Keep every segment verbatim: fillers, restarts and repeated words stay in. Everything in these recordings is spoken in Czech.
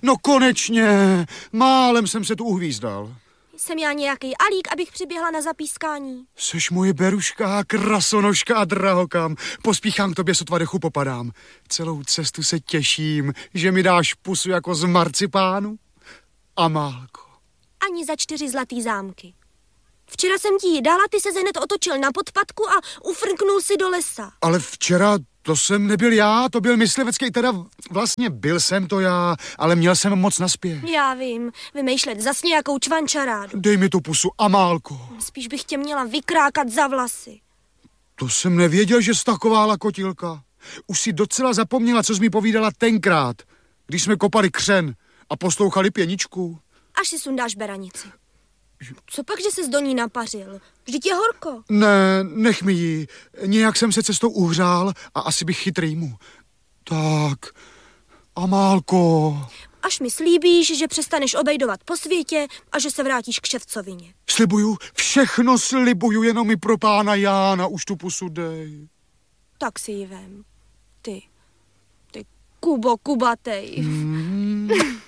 No konečně, málem jsem se tu uhvízdal. Jsem já nějaký alík, abych přiběhla na zapískání? Seš moje beruška, krasonožka a drahokam. Pospíchám k tobě, sotva dechu popadám. Celou cestu se těším, že mi dáš pusu jako z marcipánu. Amálko. Ani za čtyři zlatý zámky. Včera jsem ti ji dala, ty se hned otočil na podpatku a ufrknul si do lesa. Ale včera to jsem nebyl já, to byl myslivecký, teda vlastně byl jsem to já, ale měl jsem moc naspěch. Já vím, vymýšlet zas nějakou čvančarádu. Dej mi tu pusu, Amálko. Spíš bych tě měla vykrákat za vlasy. To jsem nevěděl, že jsi taková lakotilka. Už si docela zapomněla, co jsi mi povídala tenkrát, když jsme kopali křen a poslouchali pěničku. Až si sundáš beranici. Co pak, že ses do ní napařil? Vždyť je horko. Ne, nech mi ji. Nějak jsem se cestou uhřál a asi bych chytrý mu. Tak, Amálko. Až mi slíbíš, že přestaneš obejdovat po světě a že se vrátíš k ševcovině. Slibuju, všechno slibuju, jenom mi pro pána Jána už tu pusu dej. Tak si ji vem. Ty, ty Kubo kubatej. Mm.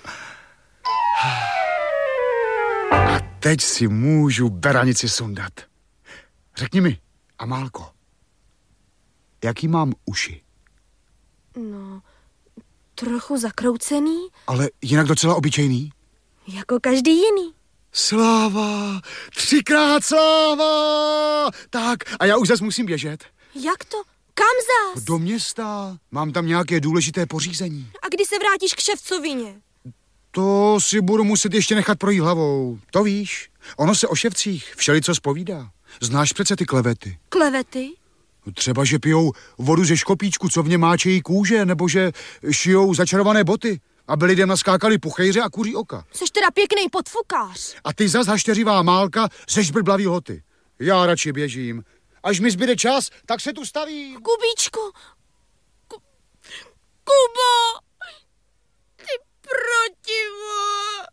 A teď si můžu beranici sundat. Řekni mi, Amálko, jaký mám uši? No, trochu zakroucený. Ale jinak docela obyčejný? Jako každý jiný. Sláva, třikrát sláva! Tak, a já už zas musím běžet. Jak to? Kam zas? Do města, mám tam nějaké důležité pořízení. A kdy se vrátíš k ševcovině? To si budu muset ještě nechat projít hlavou. To víš, ono se o ševcích všelico zpovídá. Znáš přece ty klevety. Klevety? Třeba, že pijou vodu ze škopíčku, co v něm máčejí kůže, nebo že šijou začarované boty, aby lidem naskákali puchejře a kuří oka. Seš teda pěkný podfukář. A ty zas hašteřivá Málka zeš brblavý hoty. Já radši běžím. Až mi zbyde čas, tak se tu stavím. Kubíčku,